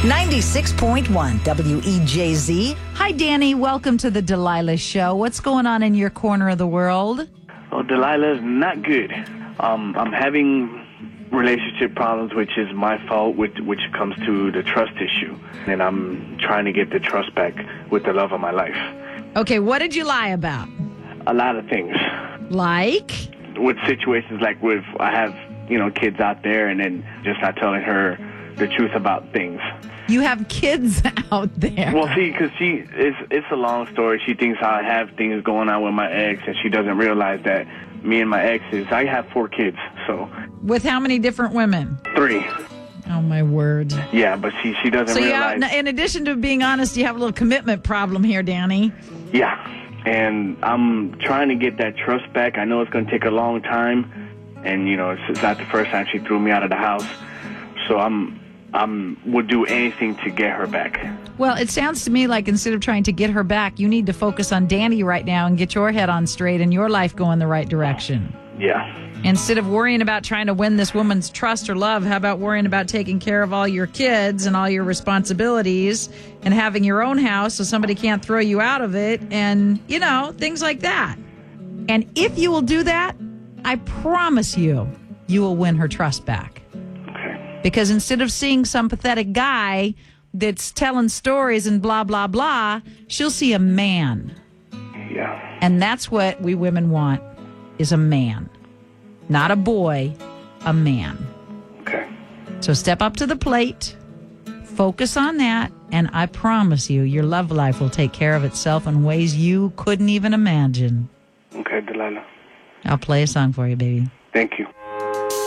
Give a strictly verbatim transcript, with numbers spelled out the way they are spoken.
ninety-six point one W E J Z. Hi, Danny. Welcome to the Delilah Show. What's going on in your corner of the world? Well, Delilah's not good. Um, I'm having relationship problems, which is my fault, which, which comes to the trust issue. And I'm trying to get the trust back with the love of my life. Okay, what did you lie about? A lot of things. Like? With situations like with, I have, you know, kids out there and then just not telling her the truth about things. You have kids out there. Well, see, because she, it's, it's a long story. She thinks I have things going on with my ex, and she doesn't realize that me and my ex is, I have four kids, so. With how many different women? Three. Oh, my word. Yeah, but she, she doesn't so realize. So, in addition to being honest, you have a little commitment problem here, Danny. Yeah, and I'm trying to get that trust back. I know it's going to take a long time, and, you know, it's, it's not the first time she threw me out of the house, so I'm... Um, would do anything to get her back. Well, it sounds to me like instead of trying to get her back, you need to focus on Danny right now and get your head on straight and your life going the right direction. Yeah. Instead of worrying about trying to win this woman's trust or love, how about worrying about taking care of all your kids and all your responsibilities and having your own house so somebody can't throw you out of it and, you know, things like that. And if you will do that, I promise you, you will win her trust back. Because instead of seeing some pathetic guy that's telling stories and blah, blah, blah, she'll see a man. Yeah. And that's what we women want, is a man. Not a boy, a man. Okay. So step up to the plate, focus on that, and I promise you, your love life will take care of itself in ways you couldn't even imagine. Okay, Delilah. I'll play a song for you, baby. Thank you.